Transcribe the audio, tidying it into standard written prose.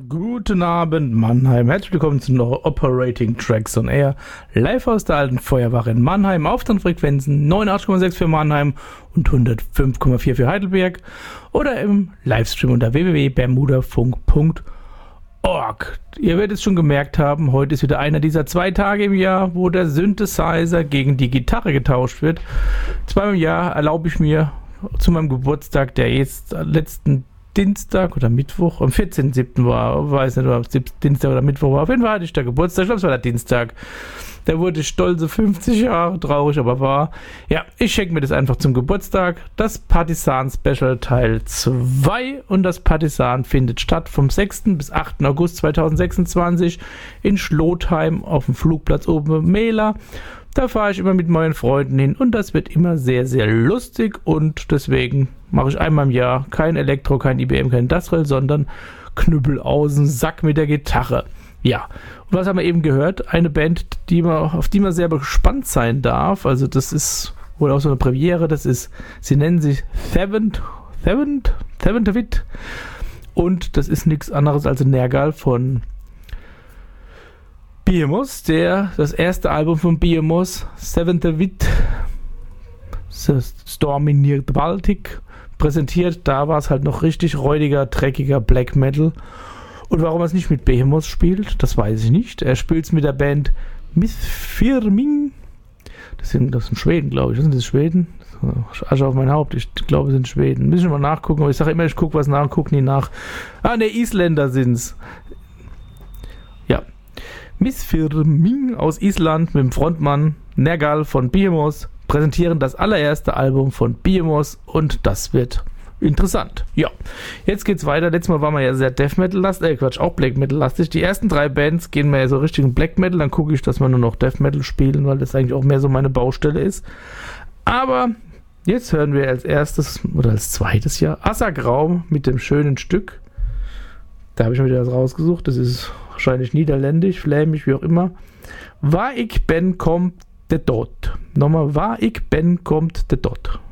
Guten Abend, Mannheim. Herzlich willkommen zu noch Operating Tracks on Air. Live aus der alten Feuerwache in Mannheim. Aufnahmefrequenzen 89,6 für Mannheim und 105,4 für Heidelberg. Oder im Livestream unter www.bermudafunk.org. Ihr werdet es schon gemerkt haben, heute ist wieder einer dieser 2 Tage im Jahr, wo der Synthesizer gegen die Gitarre getauscht wird. 2 im Jahr erlaube ich mir zu meinem Geburtstag, der jetzt letzten Dienstag oder Mittwoch, am 14.07. war, weiß nicht, ob es Dienstag oder Mittwoch war, auf jeden Fall hatte ich da Geburtstag, ich glaube es war der Dienstag. Da wurde ich stolze 50 Jahre, traurig, aber wahr. Ja, ich schenke mir das einfach zum Geburtstag, das Partisan Special Teil 2, und das Partisan findet statt vom 6. bis 8. August 2026 in Schlotheim auf dem Flugplatz oben im Mehler. Da fahre ich immer mit meinen Freunden hin und das wird immer sehr, sehr lustig, und deswegen mache ich einmal im Jahr kein Elektro, kein IBM, kein Industrial, sondern Knüppel aus dem Sack mit der Gitarre. Ja, und was haben wir eben gehört? Eine Band, auf die man sehr gespannt sein darf, also das ist wohl auch so eine Premiere, sie nennen sich Seventh Wit, und das ist nichts anderes als ein Nergal von Behemoth, das erste Album von Behemoth, Seventh Wit, Stormy Near the Baltic, präsentiert. Da war es halt noch richtig räudiger, dreckiger Black Metal. Und warum er es nicht mit Behemoth spielt, das weiß ich nicht. Er spielt es mit der Band Mithfirming. Das sind Schweden, glaube ich. Sind das Schweden? Asche auf mein Haupt. Ich glaube, es sind Schweden. Müssen wir mal nachgucken. Aber ich sage immer, ich gucke was nach und gucke nie nach. Isländer sind es. Ja. Mithfirming aus Island mit dem Frontmann Nergal von Behemoth präsentieren das allererste Album von Behemoth, und das wird interessant. Ja, jetzt geht's weiter. Letztes Mal waren wir ja sehr Death Metal lastig, auch Black Metal lastig. Die ersten 3 Bands gehen wir ja so Richtung Black Metal, dann gucke ich, dass wir nur noch Death Metal spielen, weil das eigentlich auch mehr so meine Baustelle ist. Aber jetzt hören wir als erstes oder als zweites Jahr Assagraum mit dem schönen Stück. Da habe ich mir wieder was rausgesucht. Das ist wahrscheinlich niederländisch, flämisch, wie auch immer. Waar ik ben, kommt de dood. Nochmal, waar ik ben, kommt de dood.